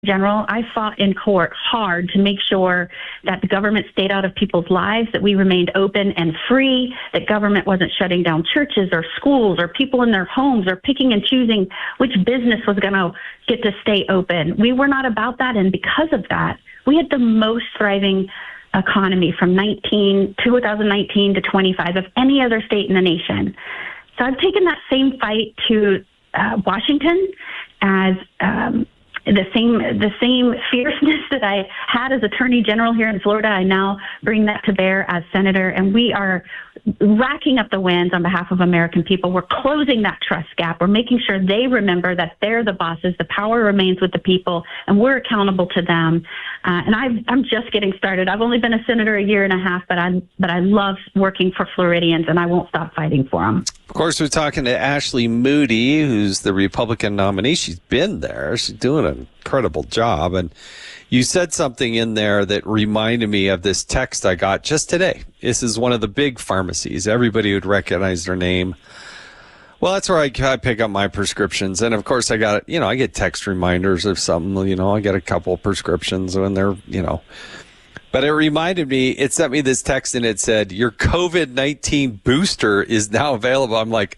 General, I fought in court hard to make sure that the government stayed out of people's lives, that we remained open and free, that government wasn't shutting down churches or schools or people in their homes or picking and choosing which business was going to get to stay open. We were not about that, and because of that, we had the most thriving economy from 2019 to 25 of any other state in the nation. So I've taken that same fight to Washington as the same fierceness that I had as Attorney General here in Florida. I now bring that to bear as Senator, and we are racking up the wins on behalf of American people. We're closing that trust gap. We're making sure they remember that they're the bosses. The power remains with the people, and we're accountable to them. And I'm just getting started. I've only been a senator a year and a half, but I love working for Floridians, and I won't stop fighting for them. Of course, we're talking to Ashley Moody, who's the Republican nominee. She's been there. She's doing an incredible job. And you said something in there that reminded me of this text I got just today. This is one of the big pharmacies. Everybody would recognize their name. Well, that's where I pick up my prescriptions. And of course, I get text reminders of something, I get a couple of prescriptions when they're, But it reminded me, it sent me this text and it said, your COVID-19 booster is now available. I'm like,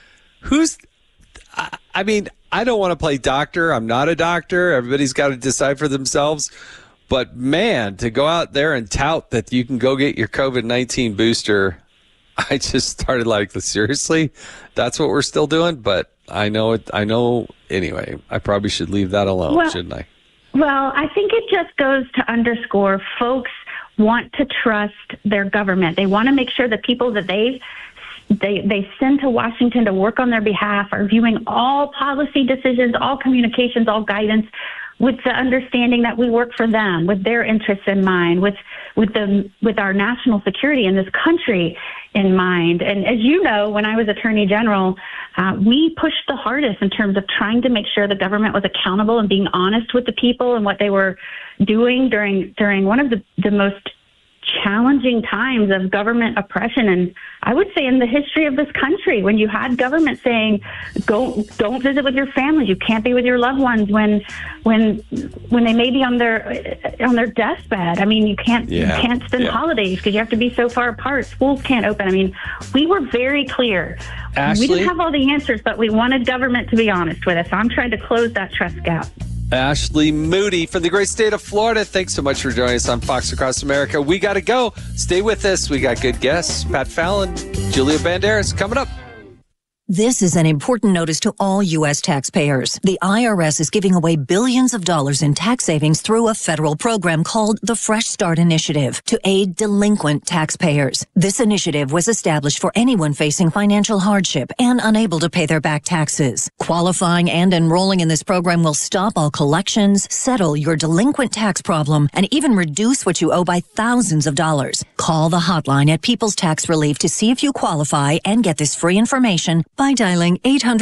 I don't want to play doctor. I'm not a doctor. Everybody's got to decide for themselves. But man, to go out there and tout that you can go get your COVID-19 booster, I just started like, seriously? That's what we're still doing? But I know anyway, I probably should leave that alone, shouldn't I? Well, I think it just goes to underscore folks want to trust their government. They want to make sure that people that they send to Washington to work on their behalf are viewing all policy decisions, all communications, all guidance with the understanding that we work for them, with their interests in mind, with our national security in this country in mind. And as you know, when I was Attorney General, we pushed the hardest in terms of trying to make sure the government was accountable and being honest with the people and what they were doing during one of the most challenging times of government oppression, and I would say in the history of this country, when you had government saying, don't visit with your family, you can't be with your loved ones when they may be on their deathbed. I mean, you can't spend holidays because you have to be so far apart. Schools can't open. I mean, we were very clear. Ashley? We didn't have all the answers, but we wanted government to be honest with us. So I'm trying to close that trust gap. Ashley Moody from the great state of Florida. Thanks so much for joining us on Fox Across America. We got to go. Stay with us. We got good guests. Pat Fallon, Julia Banderas coming up. This is an important notice to all U.S. taxpayers. The IRS is giving away billions of dollars in tax savings through a federal program called the Fresh Start Initiative to aid delinquent taxpayers. This initiative was established for anyone facing financial hardship and unable to pay their back taxes. Qualifying and enrolling in this program will stop all collections, settle your delinquent tax problem, and even reduce what you owe by thousands of dollars. Call the hotline at People's Tax Relief to see if you qualify and get this free information by dialing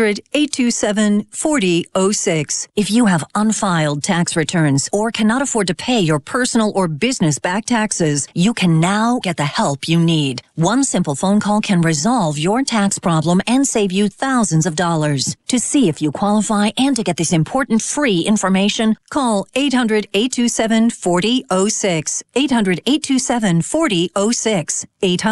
800-827-4006. If you have unfiled tax returns or cannot afford to pay your personal or business back taxes, you can now get the help you need. One simple phone call can resolve your tax problem and save you thousands of dollars. To see if you qualify and to get this important free information, call 800-827-4006. 800-827-4006.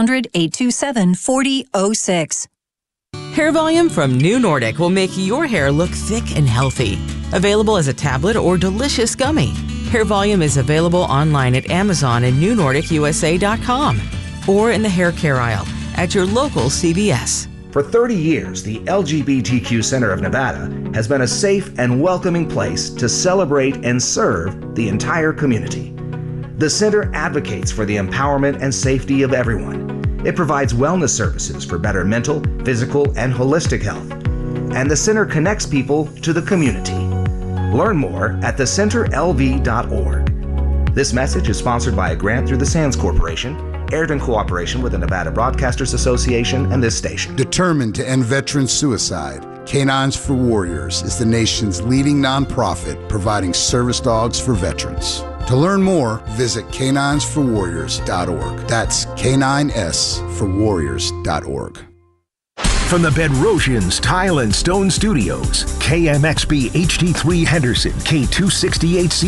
800-827-4006. Hair Volume from New Nordic will make your hair look thick and healthy. Available as a tablet or delicious gummy. Hair Volume is available online at Amazon and NewNordicUSA.com or in the hair care aisle at your local CVS. For 30 years, the LGBTQ Center of Nevada has been a safe and welcoming place to celebrate and serve the entire community. The center advocates for the empowerment and safety of everyone. It provides wellness services for better mental, physical, and holistic health. And the center connects people to the community. Learn more at thecenterlv.org. This message is sponsored by a grant through the Sands Corporation, aired in cooperation with the Nevada Broadcasters Association and this station. Determined to end veteran suicide, Canines for Warriors is the nation's leading nonprofit providing service dogs for veterans. To learn more, visit caninesforwarriors.org. That's K9S4Warriors.org. From the Bedrosians Tile and Stone Studios, KMXB HD3 Henderson, K268C